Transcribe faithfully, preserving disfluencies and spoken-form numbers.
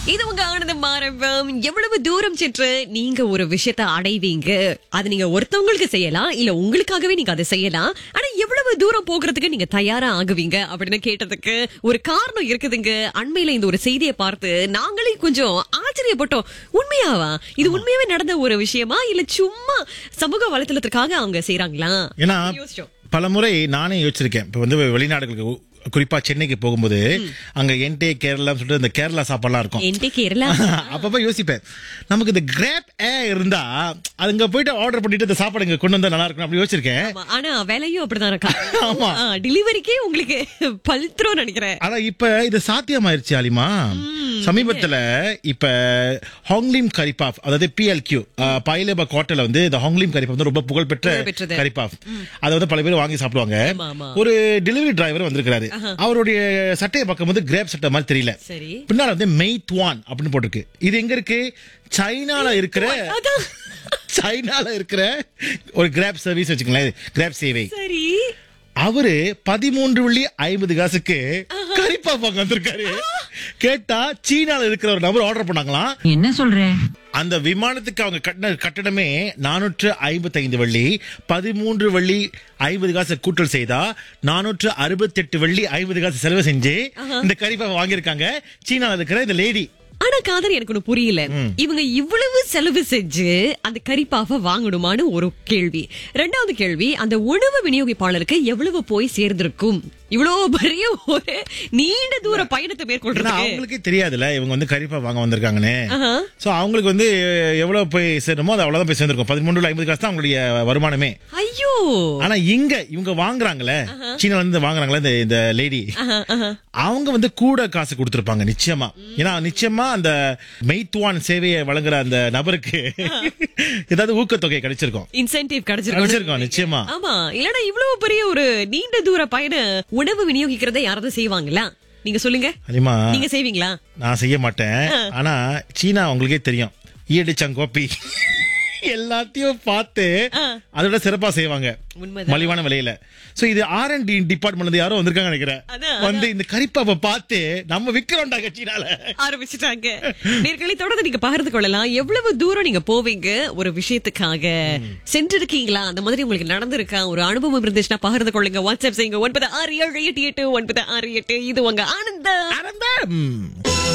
இது உங்க ஆனந்தம் ஆரம்பம். எவ்வளவு தூரம் சென்று நீங்க ஒரு விஷயத்தை அடைவீங்க, அது நீங்க ஒருத்தவங்களுக்கு செய்யலாம், இல்ல உங்களுக்காகவே நீங்க அதை செய்யலாம். ஆனா எவ்வளவு தூரம் போகிறதுக்கு நீங்க தயாரா ஆகுவீங்க அப்படின்னு கேட்டதுக்கு ஒரு காரணம் இருக்குதுங்க. அண்மையில இந்த ஒரு செய்தியை பார்த்து நாங்களே கொஞ்சம் ஆச்சரியப்பட்டோம். உண்மையாவா இது உண்மையாவே நடந்த ஒரு விஷயமா, இல்ல சும்மா சமூக வலைத்தளத்திற்காக அவங்க செய்யறாங்களா? ஏன்னா யோசிச்சோம். பல முறை நானே யோசிச்சிருக்கேன். இப்ப வந்து வெளிநாடுகளுக்கு, குறிப்பா சென்னைக்கு போகும்போது அங்க என்டே கேரளா சொல்லிட்டு இந்த கேரளா சாப்பாடுலாம் இருக்கும். என்டே கேரளா அப்பப்ப யோசிப்பேன், நமக்கு இந்த கிராப் ஏ இருந்தா அங்க போயிட்டு ஆர்டர் பண்ணிட்டு இந்த சாப்பாடு இங்க கொண்டு வந்தா நல்லா இருக்கும் அப்படி யோசிச்சிருக்கேன். ஆமா, ஆனா விலையும் அப்படிதான் இருக்கா. ஆமா, டெலிவரிக்கே உங்களுக்கு பல்த்ரோன்னு நினைக்கிறேன். ஆனா இப்ப இது சாத்தியமாயிருச்சு ஆலிமா. சமீபத்துல இப்ப ஹாங்லிம் கரிபாஃப், அதாவது பிஎல்கியூ பைலேபா கோட்டல வந்து இந்த ஹாங்லிம் கரிபாஃப் வந்து ரொம்ப புகழ்பெற்ற புகழ்பெற்றது. கரிபாஃப். அதை வந்து பல பேர் வாங்கி சாப்பிடுவாங்க. ஆமா, ஆமா. ஒரு டெலிவரி டிரைவர் வந்திருக்காரு. அவருடைய சட்டையை பார்க்கும்போது கிரேப் சட்டை மாதிரி தெரியல. சரி. பின்னால வந்து மெய்த்வான் அப்படின்னு போட்டிருக்கு. இது எங்க இருக்கு? சைனால இருக்கிற சைனால இருக்கிற ஒரு கிராப் சர்வீஸ் வச்சுக்கங்களேன், கிராப் சேவை. சரி. அவரு பதிமூன்று வெள்ளி ஐம்பது காசுக்கு கரிப்பா பாக்க வந்திருக்காரு. கேட்டா சீனால இருக்கிற ஒரு நபர் ஆர்டர் பண்ணாங்களாம். என்ன சொல்றேன்? அந்த விமானத்துக்கு அவங்க கட்டின கட்டணமே நானூற்று ஐம்பத்தி ஐந்து வெள்ளி. பதிமூன்று வெள்ளி ஐம்பது காசு கூட்டல் செய்தா நானூற்று அறுபத்தி எட்டு வெள்ளி ஐம்பது காசு செலவு செஞ்சு இந்த கரிப்பா வாங்கியிருக்காங்க சீனால இருக்கிற இந்த லேடி. ஆனா காதல் எனக்கு ஒண்ணு புரியல. இவங்க இவ்வளவு செலவு செஞ்சு அந்த கரிப்பாவை வாங்கணுமான்னு ஒரு கேள்வி. ரெண்டாவது கேள்வி, அந்த உணவு விநியோகிப்பாளருக்கு எவ்வளவு போய் சேர்ந்திருக்கும்? இவ்வளவு பெரிய ஒரு நீண்ட தூர பயணத்தை மேற்கொள்றது அவங்களுக்கே தெரியாதுல்ல இவங்க வந்து கரிப்பா வாங்க வந்திருக்காங்கன்னு. சோ அவங்களுக்கு வந்து எவ்வளவு போய் சேரணுமோ அது அவ்வளவுதான் போய் சேர்ந்திருக்கும். பதிமூன்று ஐம்பது காசு தான் அவங்களுடைய வருமானமே. ஐயோ. ஆனா இங்க இவங்க வாங்குறாங்களே, சீனால இருந்து வாங்குறாங்களே இந்த இந்த லேடி, அவங்க வந்து கூட காசு கொடுத்திருப்பாங்க நிச்சயமா. ஏன்னா நிச்சயமா அந்த மெய்த்வான் சேவையை வழங்குற அந்த நபருக்கு ஏதாவது ஊக்கத்தொகை கிடைச்சிருக்கும், இன்சென்டிவ் கிடைச்சிருக்கும் நிச்சயமா. ஆமா, இல்லன்னா இவ்வளவு பெரிய ஒரு நீண்ட தூர பயண உணவு விநியோகிக்கிறத யாராவது செய்வாங்களா? நீங்க சொல்லுங்க. நீங்க செய்வீங்களா? நான் செய்ய மாட்டேன். ஆனா சீனா உங்களுக்கே தெரியும், ஈடிச்சங்கோப்பி எல்லாத்தையும் பார்த்து அதோட சிறப்பா செய்வாங்க மலிவான விலையில. சோ இது ஆர் அண்ட் டி டிபார்ட்மெண்ட் யாரோ வந்திருக்காங்க நினைக்கிறேன். வந்து இந்த கரிப்பாவை பார்த்து நம்ம விக்கிறோம்டா கட்சினால ஆரம்பிச்சுட்டாங்க. நேர்களை தொடர்ந்து நீங்க பகிர்ந்து கொள்ளலாம். எவ்வளவு தூரம் நீங்க போவீங்க ஒரு விஷயத்துக்காக? சென்றிருக்கீங்களா? அந்த மாதிரி உங்களுக்கு நடந்திருக்கா? ஒரு அனுபவம் இருந்துச்சுன்னா பகிர்ந்து கொள்ளுங்க. வாட்ஸ்அப் செய்யுங்க ஒன்பது ஆறு ஏழு எட்டு எட்டு ஒன்பது ஆறு எட்டு. இது உங்க ஆனந்தம்.